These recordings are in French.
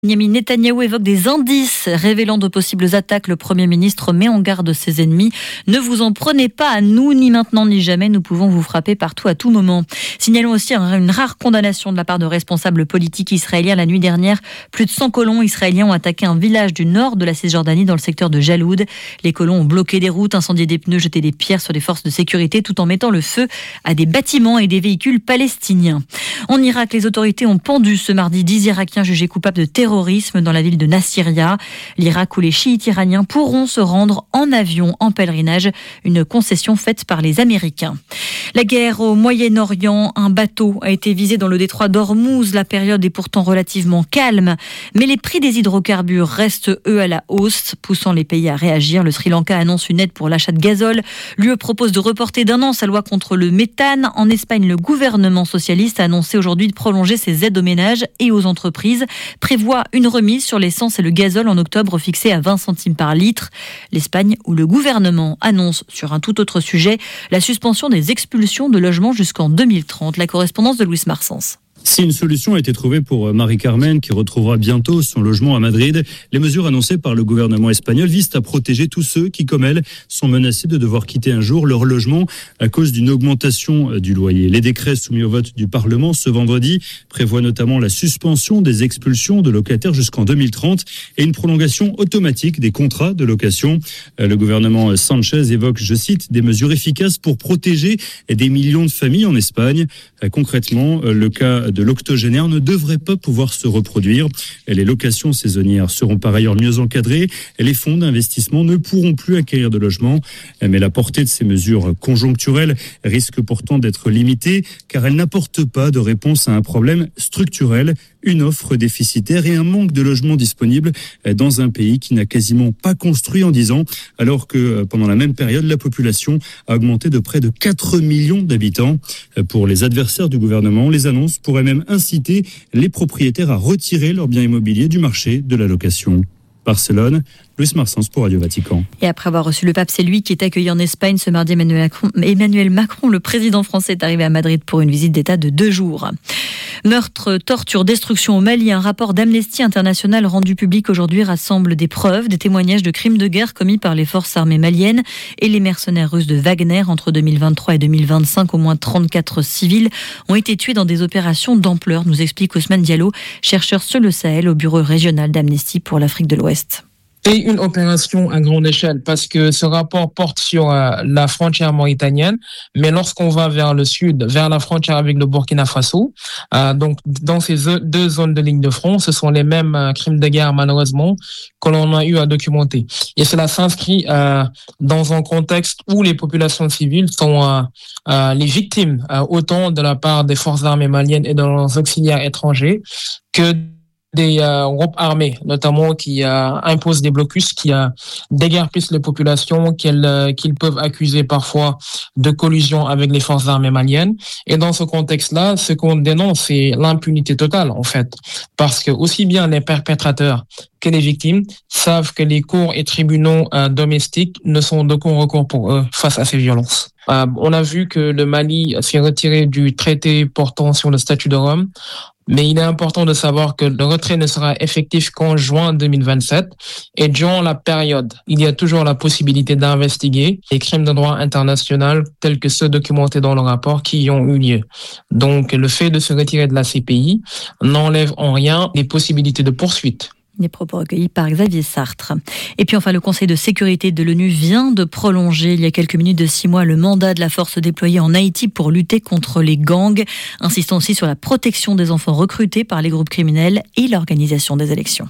Benjamin Netanyahou évoque des indices révélant de possibles attaques. Le Premier ministre met en garde ses ennemis. Ne vous en prenez pas à nous, ni maintenant ni jamais. Nous pouvons vous frapper partout à tout moment. Signalons aussi une rare condamnation de la part de responsables politiques israéliens. La nuit dernière, plus de 100 colons israéliens ont attaqué un village du nord de la Cisjordanie dans le secteur de Jaloud. Les colons ont bloqué des routes, incendié des pneus, jeté des pierres sur des forces de sécurité tout en mettant le feu à des bâtiments et des véhicules palestiniens. En Irak, les autorités ont pendu ce mardi 10 Irakiens jugés coupables de terrorisme dans la ville de Nasiriyah. L'Irak où les chiites iraniens pourront se rendre en avion en pèlerinage, une concession faite par les Américains. La guerre au Moyen-Orient, un bateau a été visé dans le détroit d'Ormuz. La période est pourtant relativement calme, mais les prix des hydrocarbures restent eux à la hausse, poussant les pays à réagir. Le Sri Lanka annonce une aide pour l'achat de gazole. L'UE propose de reporter d'1 an sa loi contre le méthane. En Espagne, le gouvernement socialiste a annoncé aujourd'hui de prolonger ses aides aux ménages et aux entreprises, prévoit une remise sur l'essence et le gazole en octobre fixée à 20 centimes par litre. L'Espagne, où le gouvernement annonce sur un tout autre sujet la suspension des expulsions de logements jusqu'en 2030. La correspondance de Luis Marsens. Si une solution a été trouvée pour Marie-Carmen, qui retrouvera bientôt son logement à Madrid, les mesures annoncées par le gouvernement espagnol visent à protéger tous ceux qui, comme elle, sont menacés de devoir quitter un jour leur logement à cause d'une augmentation du loyer. Les décrets soumis au vote du Parlement ce vendredi prévoient notamment la suspension des expulsions de locataires jusqu'en 2030 et une prolongation automatique des contrats de location. Le gouvernement Sanchez évoque, je cite, des mesures efficaces pour protéger des millions de familles en Espagne. Concrètement, le cas de l'octogénaire ne devrait pas pouvoir se reproduire. Les locations saisonnières seront par ailleurs mieux encadrées. Les fonds d'investissement ne pourront plus acquérir de logements. Mais la portée de ces mesures conjoncturelles risque pourtant d'être limitée car elles n'apportent pas de réponse à un problème structurel, une offre déficitaire et un manque de logements disponibles dans un pays qui n'a quasiment pas construit en 10 ans, alors que pendant la même période, la population a augmenté de près de 4 millions d'habitants. Pour les adversaires du gouvernement, les annonces pourraient même inciter les propriétaires à retirer leurs biens immobiliers du marché de la location. Barcelone, Luis Marsens pour Radio Vatican. Et après avoir reçu le pape, c'est lui qui est accueilli en Espagne ce mardi. Emmanuel Macron, le président français, est arrivé à Madrid pour une visite d'État de 2 jours. Meurtre, torture, destruction au Mali. Un rapport d'Amnesty International rendu public aujourd'hui rassemble des preuves, des témoignages de crimes de guerre commis par les forces armées maliennes et les mercenaires russes de Wagner. Entre 2023 et 2025, au moins 34 civils ont été tués dans des opérations d'ampleur, nous explique Ousmane Diallo, chercheur sur le Sahel au bureau régional d'Amnesty pour l'Afrique de l'Ouest. C'est une opération à grande échelle parce que ce rapport porte sur la frontière mauritanienne, mais lorsqu'on va vers le sud, vers la frontière avec le Burkina Faso, donc dans ces deux zones de ligne de front, ce sont les mêmes crimes de guerre malheureusement que l'on a eu à documenter. Et cela s'inscrit dans un contexte où les populations civiles sont les victimes autant de la part des forces armées maliennes et de leurs auxiliaires étrangers que des groupes armés, notamment qui imposent des blocus, qui déguerpissent les populations, qu'ils peuvent accuser parfois de collusion avec les forces armées maliennes. Et dans ce contexte-là, ce qu'on dénonce, c'est l'impunité totale, en fait. Parce que aussi bien les perpétrateurs que les victimes savent que les cours et tribunaux domestiques ne sont d'aucun recours pour eux face à ces violences. On a vu que le Mali s'est retiré du traité portant sur le statut de Rome. Mais il est important de savoir que le retrait ne sera effectif qu'en juin 2027. Et durant la période, il y a toujours la possibilité d'investiguer les crimes de droit international tels que ceux documentés dans le rapport qui y ont eu lieu. Donc, le fait de se retirer de la CPI n'enlève en rien les possibilités de poursuite. Des propos recueillis par Xavier Sartre. Et puis enfin, le Conseil de sécurité de l'ONU vient de prolonger il y a quelques minutes de 6 mois le mandat de la force déployée en Haïti pour lutter contre les gangs, insistant aussi sur la protection des enfants recrutés par les groupes criminels et l'organisation des élections.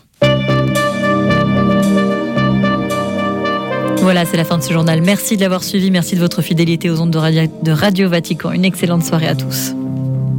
Voilà, c'est la fin de ce journal. Merci de l'avoir suivi, merci de votre fidélité aux ondes de Radio Vatican. Une excellente soirée à tous.